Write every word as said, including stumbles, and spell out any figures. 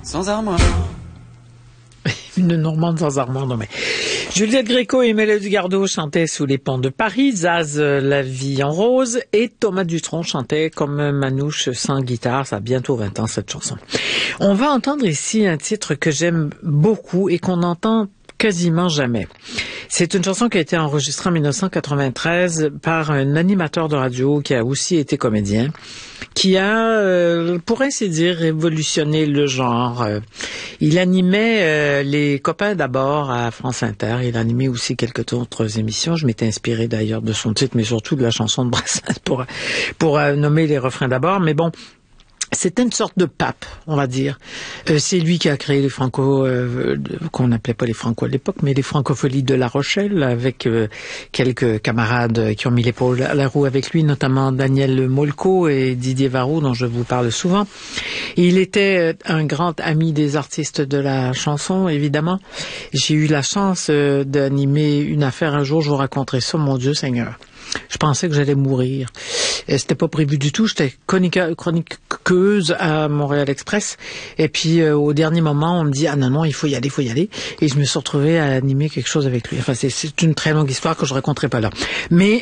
sans armoire. Une Normande sans armoire, non mais... Juliette Gréco et Mélodie Gardot chantaient Sous les ponts de Paris, Zaz La vie en rose et Thomas Dutronc chantait Comme Manouche sans guitare. Ça a bientôt vingt ans cette chanson. On va entendre ici un titre que j'aime beaucoup et qu'on entend quasiment jamais. C'est une chanson qui a été enregistrée en dix-neuf cent quatre-vingt-treize par un animateur de radio qui a aussi été comédien, qui a, euh, pour ainsi dire, révolutionné le genre. Euh, il animait euh, Les Copains d'abord à France Inter. Il animait aussi quelques autres émissions. Je m'étais inspiré d'ailleurs de son titre, mais surtout de la chanson de Brassens pour, pour euh, nommer les refrains d'abord. Mais bon, c'était une sorte de pape, on va dire. Euh, c'est lui qui a créé les Franco, euh, qu'on n'appelait pas les Franco à l'époque, mais les Francopholies de La Rochelle, avec euh, quelques camarades qui ont mis l'épaule à la roue avec lui, notamment Daniel Molko et Didier Varro, dont je vous parle souvent. Et il était un grand ami des artistes de la chanson, évidemment. J'ai eu la chance euh, d'animer une affaire un jour, je vous raconterai ça, mon Dieu Seigneur. Je pensais que j'allais mourir. Et c'était pas prévu du tout. J'étais chroniqueuse à Montréal Express. Et puis, euh, au dernier moment, on me dit, ah non, non, il faut y aller, il faut y aller. Et je me suis retrouvée à animer quelque chose avec lui. Enfin, c'est, c'est une très longue histoire que je raconterai pas là. Mais